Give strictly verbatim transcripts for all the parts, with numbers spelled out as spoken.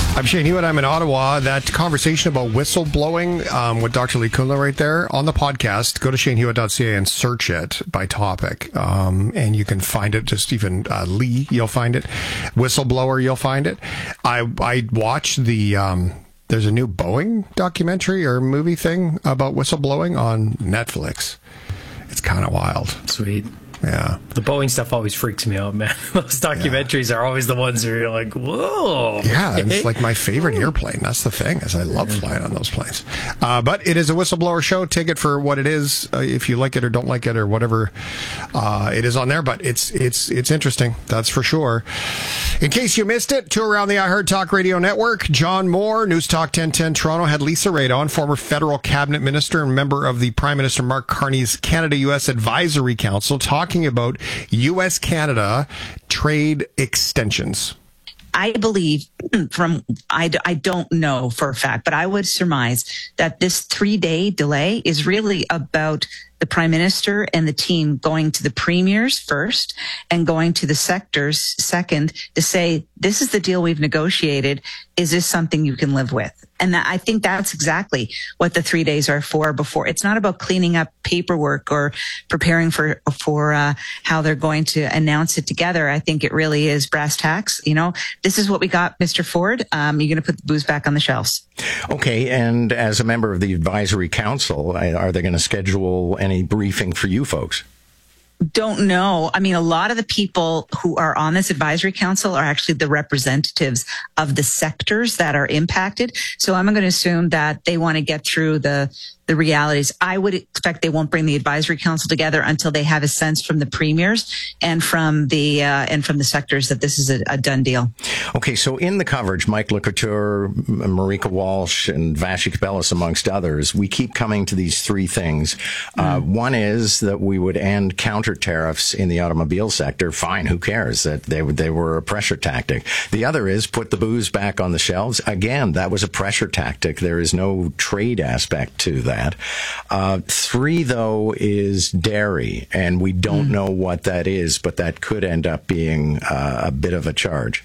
I'm Shane Hewitt. I'm in Ottawa. That conversation about whistleblowing um, with Doctor Lee Kunla right there on the podcast, go to shane hewitt dot c a and search it by topic. Um, and you can find it. Just even uh, Lee, you'll find it. Whistleblower, you'll find it. I, I watched the... Um, there's a new Boeing documentary or movie thing about whistleblowing on Netflix. It's kind of wild. Sweet. Yeah. The Boeing stuff always freaks me out, man. Those documentaries yeah. are always the ones where you're like, whoa. Yeah, it's like my favorite airplane. That's the thing, is I love flying on those planes. Uh, but it is a whistleblower show. Take it for what it is, uh, if you like it or don't like it or whatever uh, it is on there. But it's it's it's interesting, that's for sure. In case you missed it, tour around the iHeart Talk Radio Network. John Moore, News Talk ten ten Toronto, had Lisa Raitt on, former federal cabinet minister and member of the Prime Minister Mark Carney's Canada-U S Advisory Council, talking about U S Canada trade extensions. I believe from, I, I don't know for a fact, but I would surmise that this three-day delay is really about the Prime Minister and the team going to the premiers first and going to the sectors second to say, this is the deal we've negotiated. Is this something you can live with? And that, I think that's exactly what the three days are for. Before, it's not about cleaning up paperwork or preparing for for uh, how they're going to announce it together. I think it really is brass tacks. You know, this is what we got, Mister Ford. Um, you're going to put the booze back on the shelves. Okay, and as a member of the advisory council, are they going to schedule any briefing for you folks? Don't know. I mean, a lot of the people who are on this advisory council are actually the representatives of the sectors that are impacted. So I'm going to assume that they want to get through the the realities. I would expect they won't bring the advisory council together until they have a sense from the premiers and from the uh, and from the sectors that this is a, a done deal. Okay, so in the coverage, Mike Le Couteur, Marika Walsh, and Vassy Kapelos, amongst others, we keep coming to these three things. Mm. Uh, one is that we would end counter tariffs in the automobile sector. Fine, who cares? That they they were a pressure tactic. The other is put the booze back on the shelves. Again, that was a pressure tactic. There is no trade aspect to that. Uh, three, though, is dairy, and we don't mm. know what that is, but that could end up being uh, a bit of a charge.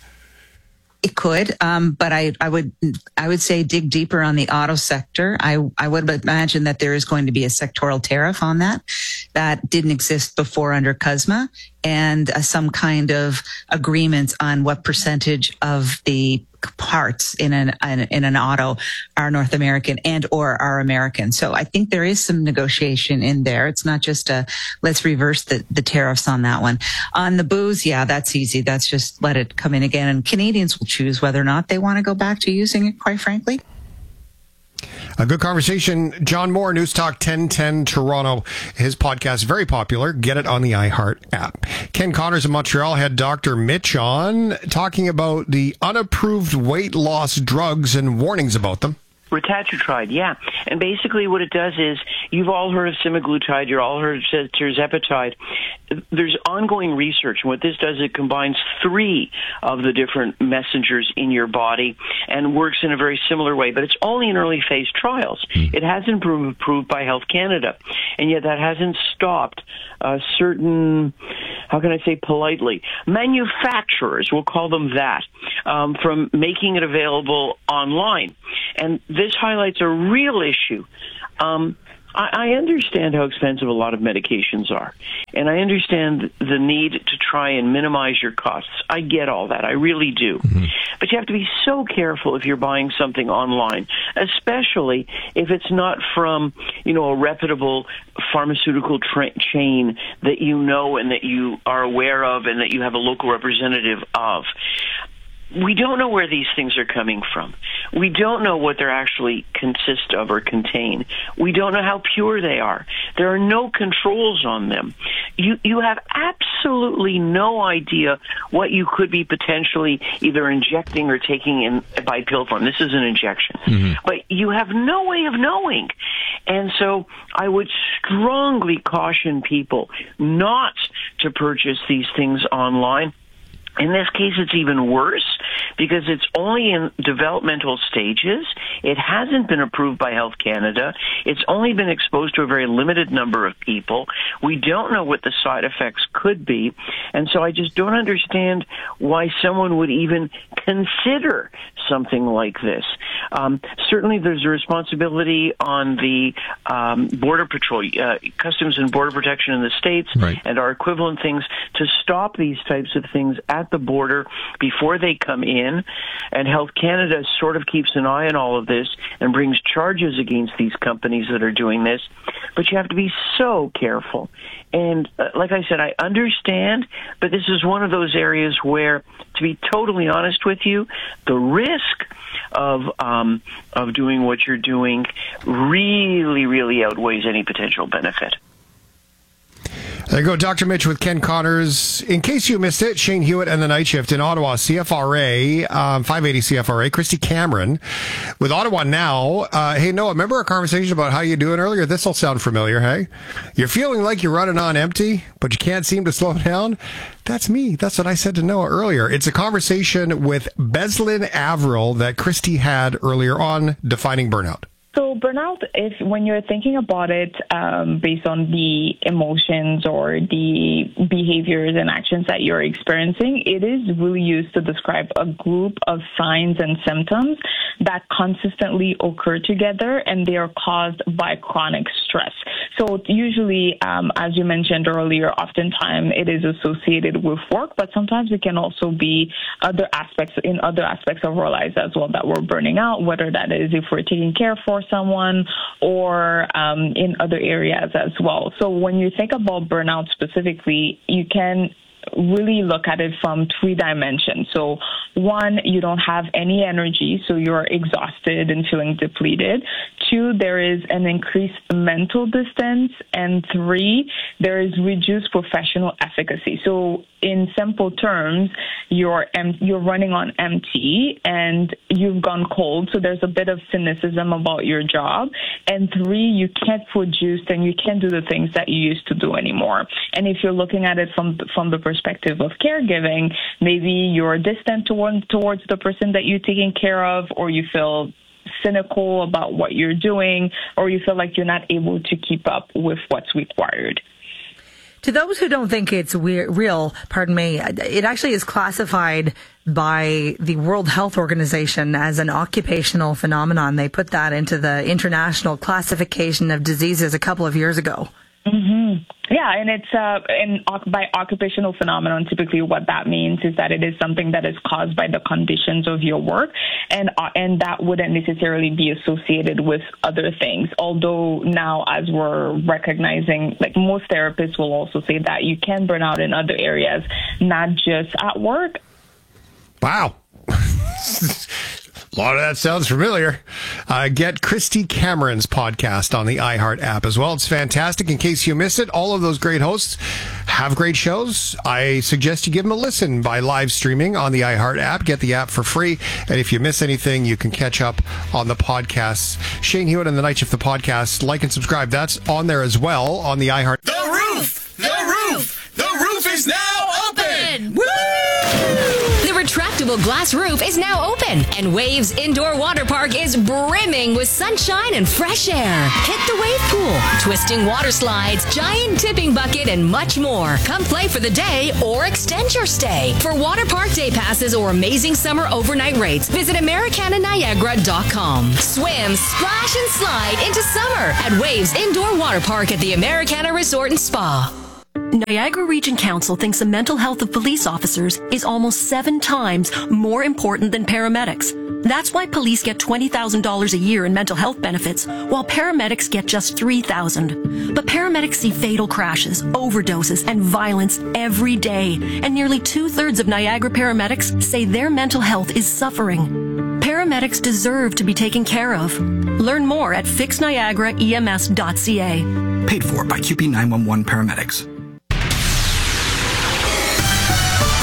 It could, um, but I, I would, I would say dig deeper on the auto sector. I, I would imagine that there is going to be a sectoral tariff on that. That didn't exist before under C U S M A, and uh, some kind of agreement on what percentage of the parts in an in an auto are North American and or are American. So I think there is some negotiation in there. It's not just a let's reverse the, the tariffs on that one. On the booze, yeah, that's easy. That's just let it come in again. And Canadians will choose whether or not they want to go back to using it, quite frankly. A good conversation. John Moore, News Talk ten ten Toronto. His podcast, very popular. Get it on the iHeart app. Ken Connors in Montreal had Doctor Mitch on, talking about the unapproved weight loss drugs and warnings about them. Retatrutide, yeah. And basically what it does is, you've all heard of semaglutide, you've all heard of tirzepatide. There's ongoing research, and what this does, it combines three of the different messengers in your body and works in a very similar way, but it's only in early phase trials. It hasn't been approved by Health Canada, and yet that hasn't stopped uh, certain, how can I say politely, manufacturers, we'll call them that, um, from making it available online. And this highlights a real issue. Um, I, I understand how expensive a lot of medications are, and I understand the need to try and minimize your costs. I get all that. I really do. Mm-hmm. But you have to be so careful if you're buying something online, especially if it's not from, you know, a reputable pharmaceutical tra- chain that you know and that you are aware of and that you have a local representative of. We don't know where these things are coming from. We don't know what they actually consist of or contain. We don't know how pure they are. There are no controls on them. You you have absolutely no idea what you could be potentially either injecting or taking in by pill form. This is an injection. Mm-hmm. But you have no way of knowing. And so I would strongly caution people not to purchase these things online. In this case, it's even worse because it's only in developmental stages. It hasn't been approved by Health Canada. It's only been exposed to a very limited number of people. We don't know what the side effects could be. And so I just don't understand why someone would even consider something like this. Um, certainly there's a responsibility on the um, Border Patrol, uh, Customs and Border Protection in the States, right, and our equivalent things to stop these types of things at the border before they come in. And Health Canada sort of keeps an eye on all of this and brings charges against these companies that are doing this. But you have to be so careful. And uh, like I said, I understand, but this is one of those areas where, to be totally honest with you, the risk of um, of doing what you're doing really, really outweighs any potential benefit. There you go, Doctor Mitch with Ken Connors. In case you missed it, Shane Hewitt and the Night Shift in Ottawa, C F R A, um, five eighty C F R A, Christy Cameron with Ottawa Now. Uh, hey, Noah, remember our conversation about how you doing earlier? This'll sound familiar, hey? You're feeling like you're running on empty, but you can't seem to slow down? That's me. That's what I said to Noah earlier. It's a conversation with Beslin Averill that Christy had earlier on defining burnout. So burnout is when you're thinking about it um, based on the emotions or the behaviors and actions that you're experiencing, it is really used to describe a group of signs and symptoms that consistently occur together, and they are caused by chronic stress. So usually, um, as you mentioned earlier, oftentimes it is associated with work, but sometimes it can also be other aspects in other aspects of our lives as well that we're burning out, whether that is if we're taking care for someone or um, in other areas as well. So when you think about burnout specifically, you can really look at it from three dimensions. So one, you don't have any energy, so you're exhausted and feeling depleted. Two, there is an increased mental distance. And three, there is reduced professional efficacy. So in simple terms, you're em- you're running on empty and you've gone cold, so there's a bit of cynicism about your job. And three, you can't produce and you can't do the things that you used to do anymore. And if you're looking at it from from the perspective of caregiving, maybe you're distant toward, towards the person that you're taking care of, or you feel cynical about what you're doing, or you feel like you're not able to keep up with what's required. To those who don't think it's weir- real, pardon me, it actually is classified by the World Health Organization as an occupational phenomenon. They put that into the International Classification of Diseases a couple of years ago. Mm-hmm. Yeah, and it's uh, and by occupational phenomenon, typically what that means is that it is something that is caused by the conditions of your work, and uh, and that wouldn't necessarily be associated with other things. Although now, as we're recognizing, like most therapists will also say that you can burn out in other areas, not just at work. Wow. A lot of that sounds familiar. Uh, get Christy Cameron's podcast on the iHeart app as well. It's fantastic. In case you missed it, all of those great hosts have great shows. I suggest you give them a listen by live streaming on the iHeart app. Get the app for free. And if you miss anything, you can catch up on the podcasts. Shane Hewitt and the Night Shift, the podcast. Like and subscribe. That's on there as well on the iHeart. The roof! The roof! The roof is now open! Woo! The retractable glass roof is now open, and Waves Indoor Water Park is brimming with sunshine and fresh air. Hit the wave pool, twisting water slides, giant tipping bucket, and much more. Come play for the day or extend your stay. For water park day passes or amazing summer overnight rates, visit Americana Niagara dot com. Swim, splash, and slide into summer at Waves Indoor Water Park at the Americana Resort and Spa. Niagara Region Council thinks the mental health of police officers is almost seven times more important than paramedics. That's why police get twenty thousand dollars a year in mental health benefits, while paramedics get just three thousand dollars. But paramedics see fatal crashes, overdoses, and violence every day, and nearly two-thirds of Niagara paramedics say their mental health is suffering. Paramedics deserve to be taken care of. Learn more at fix niagara E M S dot C A. Paid for by Q P nine one one Paramedics. From the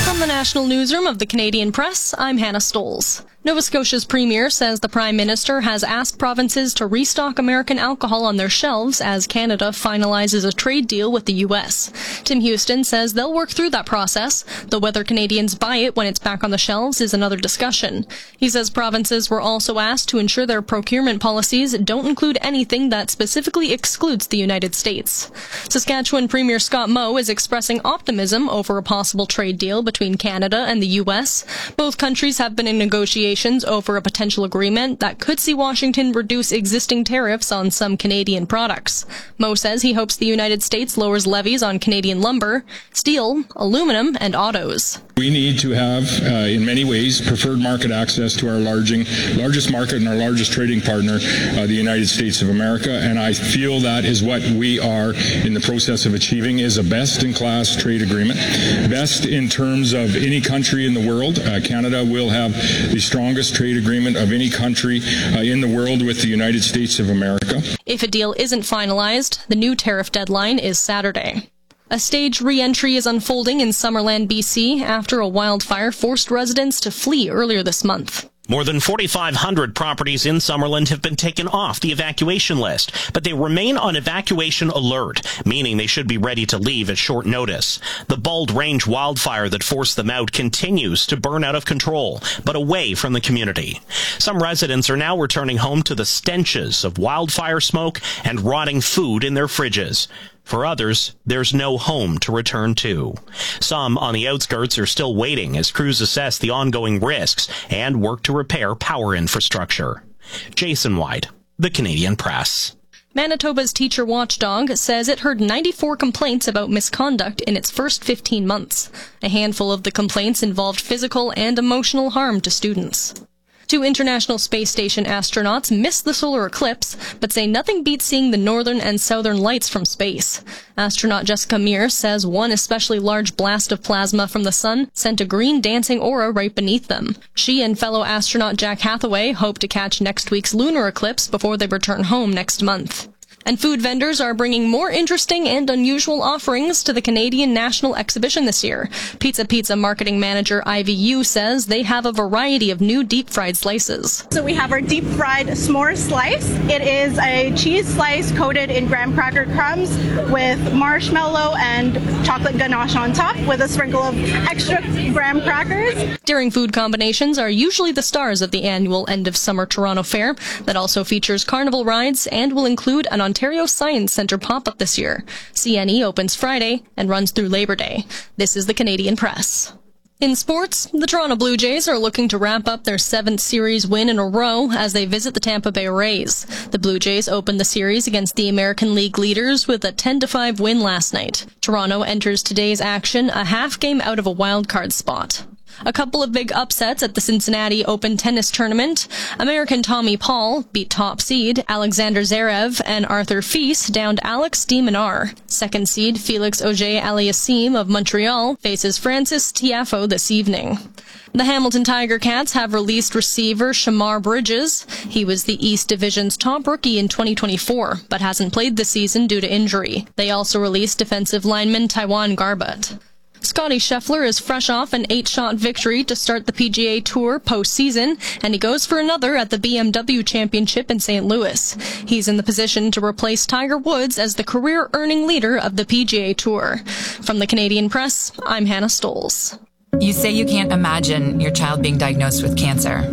National Newsroom of the Canadian Press, I'm Hannah Stoles. Nova Scotia's Premier says the Prime Minister has asked provinces to restock American alcohol on their shelves as Canada finalizes a trade deal with the U S. Tim Houston says they'll work through that process, though whether Canadians buy it when it's back on the shelves is another discussion. He says provinces were also asked to ensure their procurement policies don't include anything that specifically excludes the United States. Saskatchewan Premier Scott Moe is expressing optimism over a possible trade deal between Canada and the U S. Both countries have been in negotiations over a potential agreement that could see Washington reduce existing tariffs on some Canadian products. Moe says he hopes the United States lowers levies on Canadian lumber, steel, aluminum, and autos. We need to have, uh, in many ways, preferred market access to our larging, largest market and our largest trading partner, uh, the United States of America, and I feel that is what we are in the process of achieving, is a best-in-class trade agreement. Best in terms of any country in the world. Uh, Canada will have the strongest trade agreement of any country uh, in the world with the United States of America. If a deal isn't finalized, the new tariff deadline is Saturday. A staged re-entry is unfolding in Summerland, B C, after a wildfire forced residents to flee earlier this month. More than forty-five hundred properties in Summerland have been taken off the evacuation list, but they remain on evacuation alert, meaning they should be ready to leave at short notice. The Bald Range wildfire that forced them out continues to burn out of control, but away from the community. Some residents are now returning home to the stenches of wildfire smoke and rotting food in their fridges. For others, there's no home to return to. Some on the outskirts are still waiting as crews assess the ongoing risks and work to repair power infrastructure. Jason White, The Canadian Press. Manitoba's teacher watchdog says it heard ninety-four complaints about misconduct in its first fifteen months. A handful of the complaints involved physical and emotional harm to students. Two International Space Station astronauts missed the solar eclipse, but say nothing beats seeing the northern and southern lights from space. Astronaut Jessica Meir says one especially large blast of plasma from the sun sent a green dancing aura right beneath them. She and fellow astronaut Jack Hathaway hope to catch next week's lunar eclipse before they return home next month. And food vendors are bringing more interesting and unusual offerings to the Canadian National Exhibition this year. Pizza Pizza marketing manager Ivy Yu says they have a variety of new deep-fried slices. So we have our deep-fried s'more slice. It is a cheese slice coated in graham cracker crumbs with marshmallow and chocolate ganache on top with a sprinkle of extra graham crackers. Daring food combinations are usually the stars of the annual end-of-summer Toronto Fair that also features carnival rides and will include an Ontario Science Centre pop-up this year. C N E opens Friday and runs through Labor Day. This is the Canadian Press. In sports, the Toronto Blue Jays are looking to wrap up their seventh series win in a row as they visit the Tampa Bay Rays. The Blue Jays opened the series against the American League leaders with a ten to five win last night. Toronto enters today's action a half game out of a wild card spot. A couple of big upsets at the Cincinnati Open Tennis Tournament. American Tommy Paul beat top seed Alexander Zverev, and Arthur Fils downed Alex de Minaur. Second seed Felix Auger-Aliassime of Montreal faces Francis Tiafoe this evening. The Hamilton Tiger Cats have released receiver Shamar Bridges. He was the East Division's top rookie in twenty twenty-four, but hasn't played this season due to injury. They also released defensive lineman Taiwan Garbutt. Scotty Scheffler is fresh off an eight-shot victory to start the P G A Tour postseason, and he goes for another at the B M W Championship in Saint Louis. He's in the position to replace Tiger Woods as the career-earning leader of the P G A Tour. From the Canadian Press, I'm Hannah Stoles. You say you can't imagine your child being diagnosed with cancer,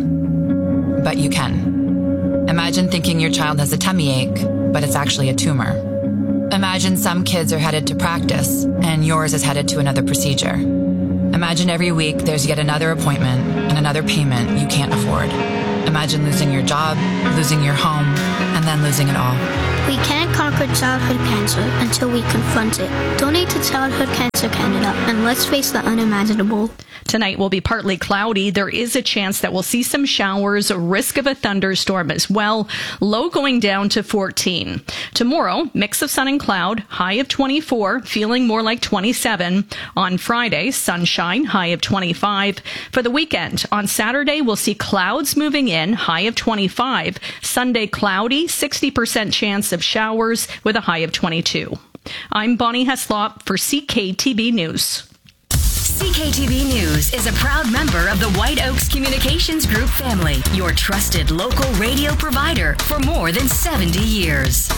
but you can. Imagine thinking your child has a tummy ache, but it's actually a tumor. Imagine some kids are headed to practice, and yours is headed to another procedure. Imagine every week there's yet another appointment and another payment you can't afford. Imagine losing your job, losing your home, and then losing it all. We can't conquer childhood cancer until we confront it. Donate to Childhood Cancer Canada, and let's face the unimaginable. Tonight will be partly cloudy. There is a chance that we'll see some showers, a risk of a thunderstorm as well. Low going down to fourteen. Tomorrow, mix of sun and cloud, high of twenty-four, feeling more like twenty-seven. On Friday, sunshine, high of twenty-five. For the weekend, on Saturday, we'll see clouds moving in, high of twenty-five. Sunday, cloudy, sixty percent chance of showers with a high of twenty-two. I'm Bonnie Heslop for C K T B News. C K T V News is a proud member of the White Oaks Communications Group family, your trusted local radio provider for more than seventy years.